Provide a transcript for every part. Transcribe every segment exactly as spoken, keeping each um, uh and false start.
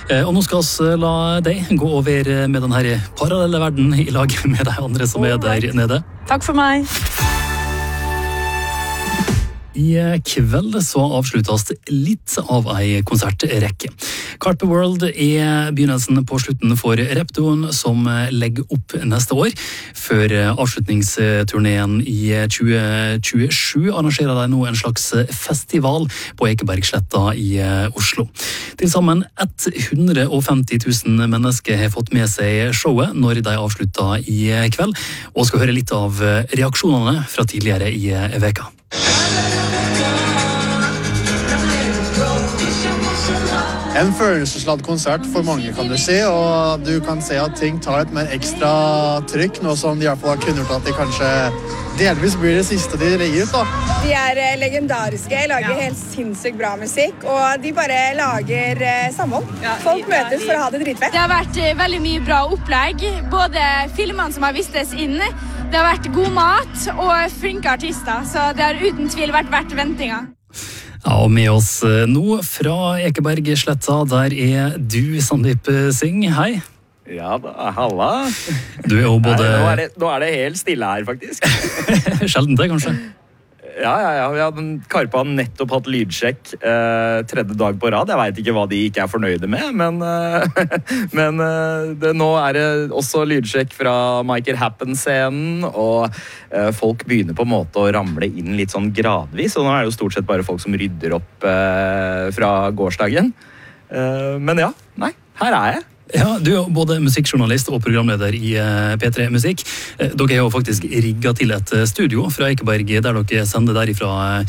Og nå skal vi la deg gå over med denne parallelle verden i lag med de andre som er der nede. Takk for meg. I kveld så avsluttes litt av ei konsertrekke. Carpe World er begynnelsen på slutten for Repton, som legger opp neste år. Før avslutningsturneen i tjue tjuesju arrangerer de nå en slags festival på Ekebergsletta i Oslo. Til sammen hundre og femti tusen mennesker har fått med seg showet når de avslutter i kveld, og skal høre litt av reaksjonene fra tidligere i veka. En følelsesladd konsert for mange, kan du si, og du kan se at ting tar et mer ekstra trykk, nå som de i hvert fall har kunngjort at de kanskje delvis blir det siste de legger ut, da. De er legendariske, lager ja. helt sinnssykt bra musikk, og de bare lager samhold. Ja, Folk møtes for å ha det dritfett. Det har vært veldig mye bra opplegg, både filmene som har vistes inn, det har vært god mat og flinke artister, så det har uten tvil vært verdt ventinga. Ja, og med oss nå fra Ekebergsletta, der er du, Sandeep Singh. Hei. Ja da, halla. Du er jo både... Nei, nå, er det, nå er det helt stille her, faktisk. Sjelden det, kanskje? Ja, ja, ja. ja Karpe har nettopp hatt lydsjekk eh, tredje dag på rad. Jeg vet ikke hva de ikke er fornøyde med, men, eh, men eh, det, nå er det også lydsjekk fra Make It Happen-scenen, og eh, folk begynner på en måte å ramle inn litt sånn gradvis, og nå er det jo stort sett bare folk som rydder opp eh, fra gårsdagen. Eh, men ja, nei, her er jeg. Ja, du er både musikkjournalist og programleder i P tre Musikk. Dere er jo faktisk rigget til et studio fra Ekeberg, der dere sender derifra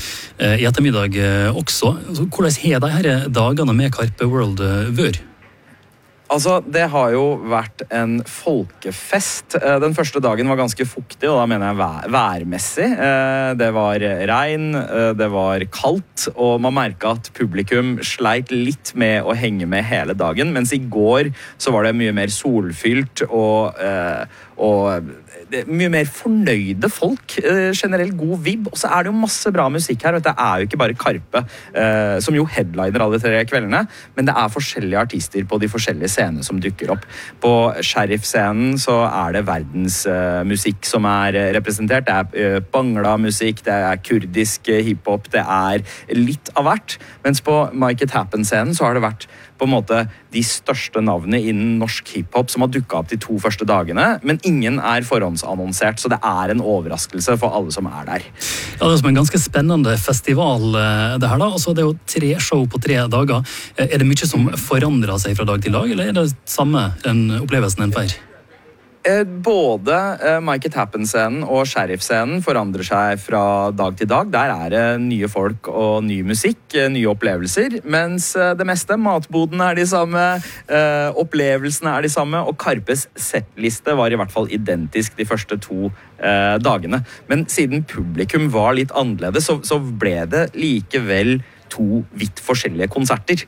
i ettermiddag også. Hvordan har de her dagene med Carpe World vært? Altså, det har jo vært en folkefest. Den første dagen var ganske fuktig, og da mener jeg vær værmessig. Det var regn, det var kaldt, og man merket at publikum sleit litt med å henge med hele dagen, mens i går så var det mye mer solfylt og, og det er mye mer fornøyde folk, generelt god vibb, og så er det jo masse bra musikk her, og det er jo ikke bare Carpe, som jo headliner alle tre kveldene, men det er forskjellige artister på de forskjellige scenene som dukker opp. På Sheriff-scenen så er det verdensmusikk som er representert, det er bangla-musikk, det er kurdisk hiphop, det er litt av hvert, mens på Make It Happen-scenen så har det vært på en måte de største navnene innen norsk hiphop som har dukket opp de to første dagene, men ingen er forhåndsannonsert, så det er en overraskelse for alle som er der. Ja, det er som en ganske spennende festival det her da, altså det er jo tre show på tre dager. Er det mye som forandrer seg fra dag til dag, eller er det samme den opplevelsen en feier? Både Make It Happen-scenen og Sheriff-scenen forandrer seg fra dag til dag. Der er det nye folk og ny musikk, nye opplevelser, mens det meste, matboden er de samme, opplevelsene er de samme, og Carpes settliste var i hvert fall identisk de første to dagene. Men siden publikum var litt annerledes, så, så ble det likevel to vidt forskjellige konserter.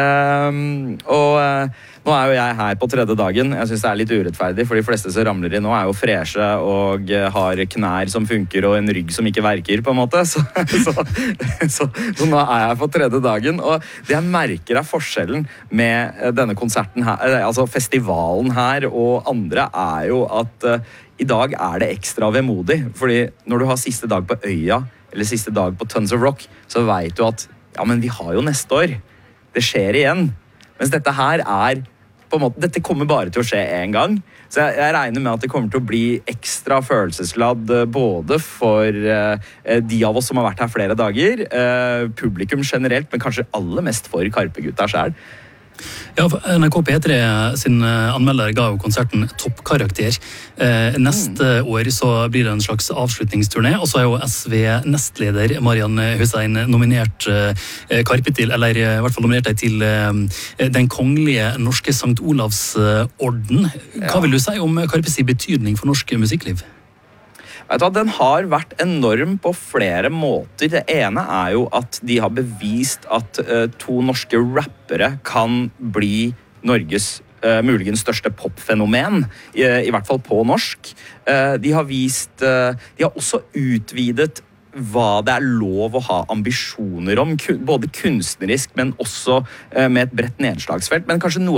Um, og uh, nå er jo jeg her på tredje dagen. Jeg synes det er litt urettferdig, for de fleste som ramler i nå er jo freshe og uh, har knær som funker og en rygg som ikke verker, på en måte. Så, så, så, så nå er jeg på tredje dagen, og det jeg merker av forskjellen med uh, denne konserten her, uh, altså festivalen her og andre, er jo at uh, i dag er det ekstra vemodig, fordi når du har siste dag på Øya, eller siste dag på Tons of Rock, så vet du at ja, men vi har jo neste år. Det skjer igjen. Mens dette her er, på en måte, dette kommer bare til å skje en gang. Så jeg, jeg regner med at det kommer til å bli ekstra følelsesladd både for uh, de av oss som har vært her flere dager, uh, publikum generelt, men kanskje aller mest for Karpe-gutta selv. Ja, N R K P tre sin anmelder ga jo konserten toppkarakter. Eh, neste mm. år så blir det en slags avslutningsturné, og så er jo S V-nestleder Marian Hussein nominert eh, Carpe til, eller i hvert fall nominert deg til eh, den kongelige norske Sankt Olavs orden. Hva ja. vil du si om Carpes betydning for norsk musikkliv? Vet du hva, den har vært enorm på flere måter. Det ene er jo at de har bevist at uh, to norske rappere kan bli Norges uh, muligens største popfenomen, i, i hvert fall på norsk. Uh, de har vist, uh, de har også utvidet hva det er lov å ha ambisjoner om, både kunstnerisk, men også uh, med et bredt nedslagsfelt. Men kanskje noe